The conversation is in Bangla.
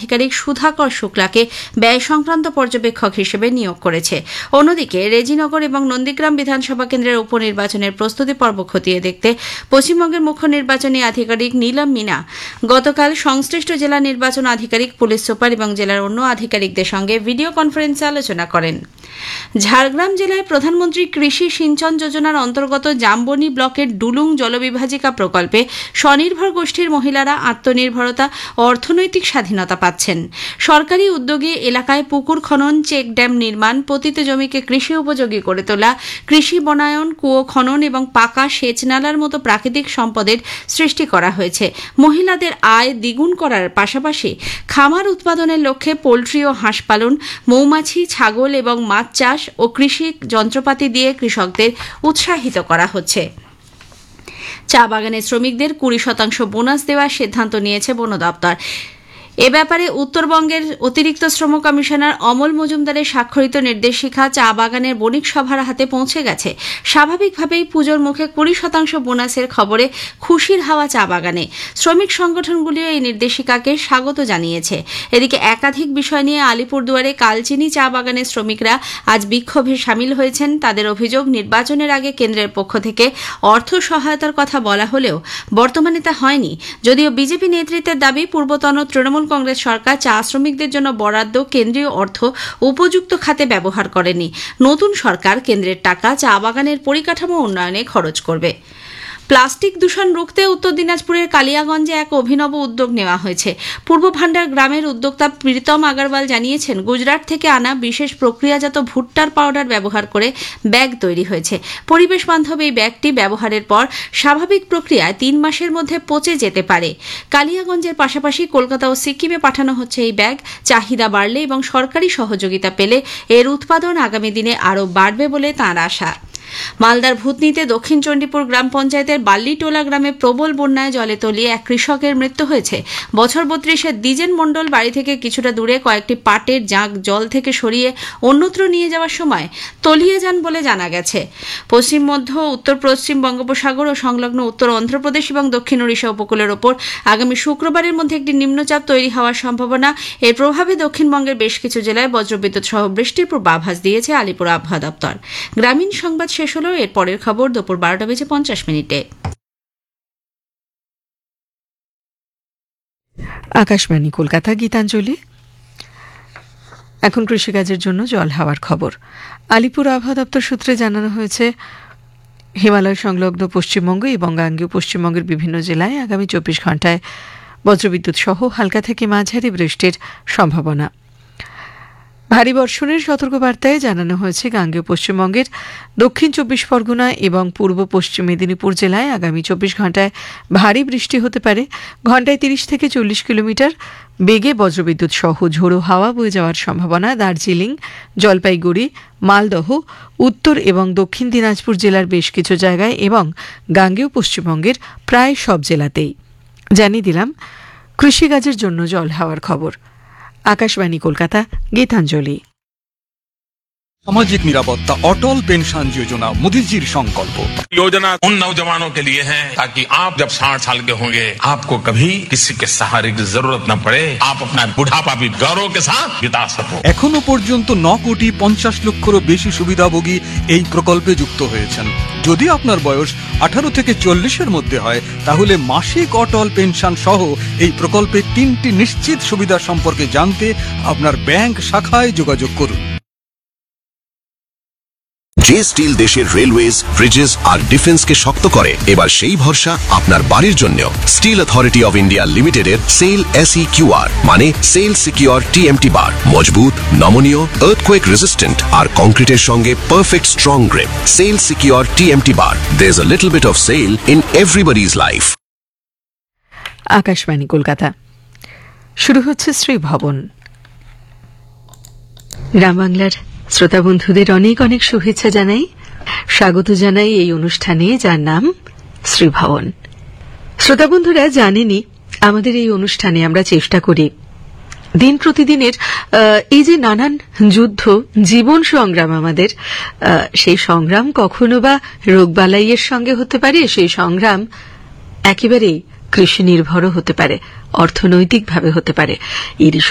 আধিকারিক সুধাকর শুক্লাকে ব্যয় সংক্রান্ত পর্যবেক্ষক হিসেবে নিয়োগ করেছে। অন্যদিকে রেজিনগর এবং নন্দীগ্রাম বিধানসভা কেন্দ্রের উপনির্বাচনের প্রস্তুতি পর্ব খতিয়ে দেখতে পশ্চিমবঙ্গের মুখ্য নির্বাচনী আধিকারিক নীলম মিনা গতকাল সংশ্লিষ্ট জেলা নির্বাচন আধিকারিক, পুলিশ সুপার এবং জেলার অন্য আধিকারিকদের সঙ্গে ভিডিও কনফারেন্সে আলোচনা করেন। ঝাড়গ্রাম জেলায় প্রধানমন্ত্রী কৃষি সিঞ্চন যোজনার অন্তর্গত জামবনি ব্লকের ডুলুং জলবিভাজিকা প্রকল্পে স্বনির্ভর গোষ্ঠীর মহিলারা আত্মনির্ভরতা ও অর্থনৈতিক স্বাধীনতা পাচ্ছেন। সরকারি উদ্যোগে এলাকায় পুকুর খনন, চেক ড্যাম নির্মাণ, পতিত জমিকে কৃষি উপযোগী করে তোলা, কৃষি বনায়ন, কুয়ো খনন এবং পাকা সেচ নালার মতো প্রাকৃতিক সম্পদের সৃষ্টি করা হয়েছে। মহিলাদের আয় দ্বিগুণ করার পাশাপাশি খামার উৎপাদনের লক্ষ্যে পোল্ট্রি ও হাঁস পালন, মৌমাছি, ছাগল এবং মাছ চাষ ও কৃষি যন্ত্রপাতি দিয়ে কৃষকদের উৎসাহিত করা হচ্ছে। চা বাগানের শ্রমিকদের 20% বোনাস দেওয়ার সিদ্ধান্ত নিয়েছে বন দপ্তর। এ ব্যাপারে উত্তরবঙ্গের অতিরিক্ত শ্রম কমিশনার অমল মজুমদারের স্বাক্ষরিত নির্দেশিকা চা বাগানের বণিক সভার হাতে পৌঁছে গেছে। স্বাভাবিকভাবেই পুজোর মুখে 20% বোনাসের খবরে খুশির হাওয়া চা বাগানে। শ্রমিক সংগঠনগুলিও এই নির্দেশিকাকে স্বাগত জানিয়েছে। এদিকে একাধিক বিষয় নিয়ে আলিপুরদুয়ারে কালচিনি চা বাগানের শ্রমিকরা আজ বিক্ষোভে সামিল হয়েছেন। তাদের অভিযোগ, নির্বাচনের আগে কেন্দ্রের পক্ষ থেকে অর্থ সহায়তার কথা বলা হলেও বর্তমানে তা হয়নি। যদিও বিজেপি নেতৃত্বের দাবি, পূর্বতন তৃণমূল কংগ্রেস সরকার চা শ্রমিকদের জন্য বরাদ্দ কেন্দ্রীয় অর্থ উপযুক্ত খাতে ব্যবহার করেনি। নতুন সরকার কেন্দ্রের টাকা চা বাগানের পরিকাঠামো উন্নয়নে খরচ করবে। প্লাস্টিক দূষণ রুখতে উত্তর দিনাজপুরের কালিয়াগঞ্জে এক অভিনব উদ্যোগ নেওয়া হয়েছে। পূর্ব ভান্ডার গ্রামের উদ্যোক্তা প্রীতম আগরওয়াল জানিয়েছেন, গুজরাট থেকে আনা বিশেষ প্রক্রিয়াজাত ভুট্টার পাউডার ব্যবহার করে ব্যাগ তৈরি হয়েছে। পরিবেশ বান্ধব এই ব্যাগটি ব্যবহারের পর স্বাভাবিক প্রক্রিয়ায় 3 মাসের মধ্যে পচে যেতে পারে। কালিয়াগঞ্জের পাশাপাশি কলকাতা ও সিকিমে পাঠানো হচ্ছে এই ব্যাগ। চাহিদা বাড়লে এবং সরকারি সহযোগিতা পেলে এর উৎপাদন আগামী দিনে আরও বাড়বে বলে তাঁর আশা। মালদার ভূতনিতে দক্ষিণ চণ্ডীপুর গ্রাম পঞ্চায়েতের বাল্লিটোলা গ্রামে প্রবল বন্যায় জলে তলিয়ে এক কৃষকের মৃত্যু হয়েছে। বছর 32-এর দ্বিজেন মণ্ডল বাড়ি থেকে কিছুটা দূরে কয়েকটি পাটের জাঁক জল থেকে সরিয়ে অন্যত্র নিয়ে যাওয়ার সময় তলিয়ে যান বলে জানা গেছে। পশ্চিম মধ্য উত্তর পশ্চিম বঙ্গোপসাগর ও সংলগ্ন উত্তর অন্ধ্রপ্রদেশ এবং দক্ষিণ ওড়িশা উপকূলের ওপর আগামী শুক্রবারের মধ্যে একটি নিম্নচাপ তৈরি হওয়ার সম্ভাবনা। এর প্রভাবে দক্ষিণবঙ্গের বেশ কিছু জেলায় বজ্রবিদ্যুৎ সহ বৃষ্টির পূর্বাভাস দিয়েছে আলিপুর আবহাওয়া দপ্তর। গ্রামীণ সংবাদ শেষ হলো। এর পরের খবর দুপুর 12:50 আকাশবাণী কলকাতা। গীতাঞ্জলি। এখন কৃষিকাজের জন্য জল হাওয়ার খবর। আলিপুর আবহাওয়া দপ্তর সূত্রে জানানো হয়েছে, হিমালয় সংলগ্ন পশ্চিমবঙ্গ এবং গাঙ্গেয় পশ্চিমবঙ্গের বিভিন্ন জেলায় আগামী 24 ঘণ্টায় বজ্রবিদ্যুৎ সহ হালকা থেকে মাঝারি বৃষ্টির সম্ভাবনা। ভারী বর্ষণের সতর্কবার্তায় জানানো হয়েছে, গাঙ্গেয় পশ্চিমবঙ্গের দক্ষিণ 24 পরগনা এবং পূর্ব পশ্চিম মেদিনীপুর জেলায় আগামী 24 ঘণ্টায় ভারী বৃষ্টি হতে পারে। ঘণ্টায় 30 থেকে 40 কিলোমিটার বেগে বজ্রবিদ্যুৎ সহ ঝোড়ো হাওয়া বয়ে যাওয়ার সম্ভাবনা। দার্জিলিং, জলপাইগুড়ি, মালদহ, উত্তর এবং দক্ষিণ দিনাজপুর জেলার বেশ কিছু জায়গায় এবং গাঙ্গেয় পশ্চিমবঙ্গের প্রায় সব জেলাতেই। জানিয়ে দিলাম কৃষিকাজের জন্য জল হাওয়ার খবর। আকাশবাণী কলকাতা। গীতাঞ্জলি। सामाजिक निरापत्ता अटल पेंशन योजना मोदी जी संकल्प। योजना उन नौजवानों के लिए है ताकि आप जब 60 साल के होंगे आपको कभी किसी के सहारे की जरूरत न पड़े, आप अपना बुढ़ापा भी गौरव के साथ बिता सको। এখনো পর্যন্ত 9,50,00,000 বেশি সুবিধাভোগী এই প্রকল্পে যুক্ত হয়েছেন। যদি আপনার বয়স 18 থেকে 40-এর মধ্যে হয় তাহলে মাসিক অটল পেনশন সহ এই প্রকল্পের 3টি নিশ্চিত সুবিধা সম্পর্কে জানতে আপনার ব্যাংক শাখায় যোগাযোগ করুন। যে স্টিল দেশের রেলওয়েজ, ব্রিজেস আর ডিফেন্সকে শক্ত করে, এবার সেই ভরসা আপনার বাড়ির জন্য। স্টিল অথরিটি অফ ইন্ডিয়া লিমিটেডের সেল SEQR মানে সেল সিকিউর TMT বার। মজবুত, নমনীয়, আর্থকোয়েক রেজিস্ট্যান্ট আর কংক্রিটের সঙ্গে perfect strong grip. Sell secure TMT bar. There's a little bit of sail in everybody's life. Akashvani Kolkata. শুরু হচ্ছে শ্রী ভবন। গ্রাম বাংলার শ্রোতা বন্ধুদের অনেক অনেক শুভেচ্ছা জানাই, স্বাগত জানাই এই অনুষ্ঠানে যার নাম শ্রী ভবন। শ্রোতা বন্ধুরা জানেনই, আমাদের এই অনুষ্ঠানে আমরা চেষ্টা করি দিন প্রতিদিনের এই যে নানান যুদ্ধ, জীবন সংগ্রাম আমাদের, সেই সংগ্রাম কখনো বা রোগবালাইয়ের সঙ্গে হতে পারে, সেই সংগ্রাম একেবারেই কৃষি নির্ভরও হতে পারে, অর্থনৈতিকভাবে হতে পারে। এর